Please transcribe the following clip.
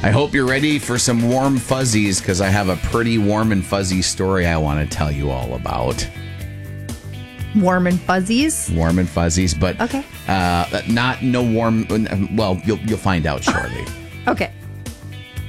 I hope you're ready for some warm fuzzies because I have a pretty warm and fuzzy story I want to tell you all about. Warm and fuzzies? Warm and fuzzies, but okay. no warm. Well, you'll find out shortly. Okay.